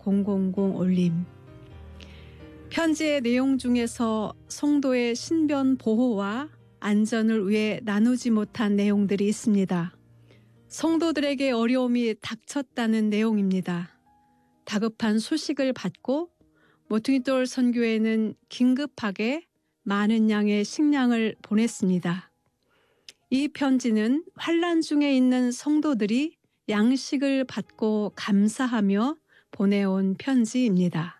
올림. 편지의 내용 중에서 성도의 신변 보호와 안전을 위해 나누지 못한 내용들이 있습니다. 성도들에게 어려움이 닥쳤다는 내용입니다. 다급한 소식을 받고 모퉁이돌 선교회는 긴급하게 많은 양의 식량을 보냈습니다. 이 편지는 환난 중에 있는 성도들이 양식을 받고 감사하며 보내온 편지입니다.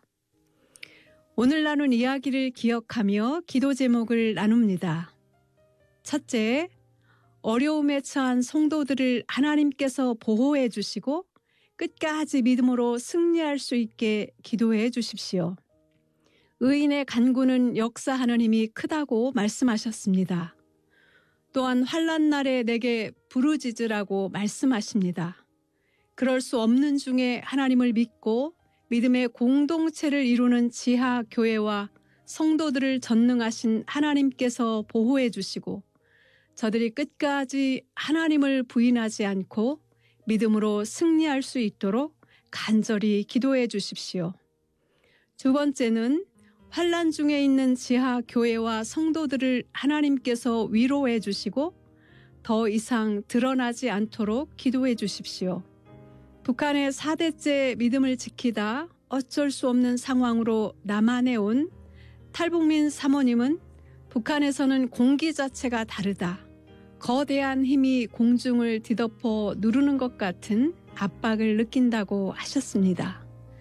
오늘 나눈 이야기를 기억하며 기도 제목을 나눕니다. 첫째, 어려움에 처한 성도들을 하나님께서 보호해 주시고 끝까지 믿음으로 승리할 수 있게 기도해 주십시오. 의인의 간구는 역사하는 힘이 크다고 말씀하셨습니다. 또한 환난 날에 내게 부르짖으라고 말씀하십니다. 그럴 수 없는 중에 하나님을 믿고 믿음의 공동체를 이루는 지하 교회와 성도들을 전능하신 하나님께서 보호해 주시고 저들이 끝까지 하나님을 부인하지 않고 믿음으로 승리할 수 있도록 간절히 기도해 주십시오. 두 번째는 환난 중에 있는 지하 교회와 성도들을 하나님께서 위로해 주시고 더 이상 드러나지 않도록 기도해 주십시오. 북한의 4대째 믿음을 지키다 어쩔 수 없는 상황으로 남한에 온 탈북민 사모님은 북한에서는 공기 자체가 다르다. 거대한 힘이 공중을 뒤덮어 누르는 것 같은 압박을 느낀다고 하셨습니다.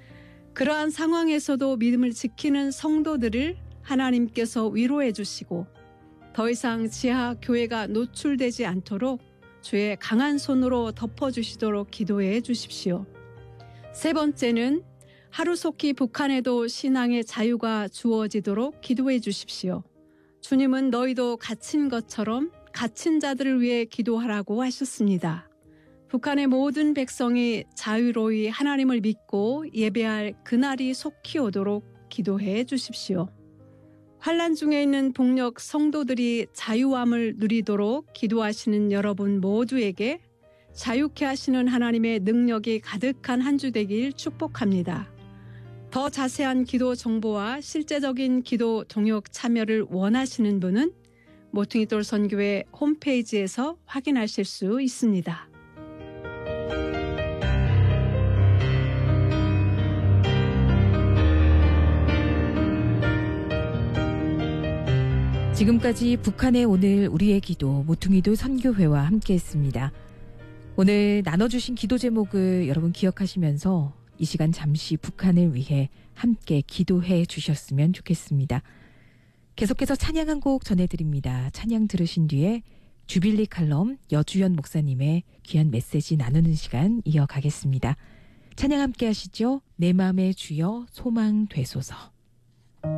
그러한 상황에서도 믿음을 지키는 성도들을 하나님께서 위로해 주시고 더 이상 지하 교회가 노출되지 않도록 주의 강한 손으로 덮어주시도록 기도해 주십시오. 세 번째는 하루속히 북한에도 신앙의 자유가 주어지도록 기도해 주십시오. 주님은 너희도 갇힌 것처럼 갇힌 자들을 위해 기도하라고 하셨습니다. 북한의 모든 백성이 자유로이 하나님을 믿고 예배할 그날이 속히 오도록 기도해 주십시오. 환난 중에 있는 북녘 성도들이 자유함을 누리도록 기도하시는 여러분 모두에게 자유케 하시는 하나님의 능력이 가득한 한 주 되길 축복합니다. 더 자세한 기도 정보와 실제적인 기도 동역 참여를 원하시는 분은 모퉁이돌 선교회 홈페이지에서 확인하실 수 있습니다. 지금까지 북한의 오늘 우리의 기도 모퉁이돌 선교회와 함께했습니다. 오늘 나눠주신 기도 제목을 여러분 기억하시면서 이 시간 잠시 북한을 위해 함께 기도해 주셨으면 좋겠습니다. 계속해서 찬양 한 곡 전해드립니다. 찬양 들으신 뒤에 주빌리 칼럼 여주연 목사님의 귀한 메시지 나누는 시간 이어가겠습니다. 찬양 함께 하시죠. 내 맘의 주여 소망 되소서.